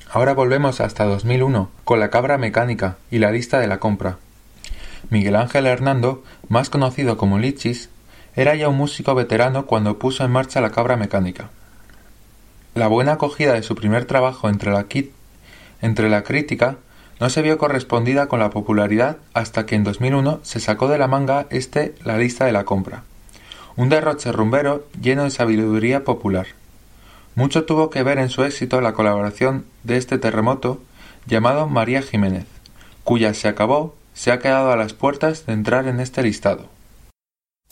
Ahora volvemos hasta 2001 con La cabra mecánica y La lista de la compra. Miguel Ángel Hernando, más conocido como Lichis, era ya un músico veterano cuando puso en marcha La cabra mecánica. La buena acogida de su primer trabajo entre la crítica no se vio correspondida con la popularidad hasta que en 2001 se sacó de la manga La lista de la compra, un derroche rumbero lleno de sabiduría popular. Mucho tuvo que ver en su éxito la colaboración de este terremoto llamado María Jiménez, cuya Se acabó se ha quedado a las puertas de entrar en este listado.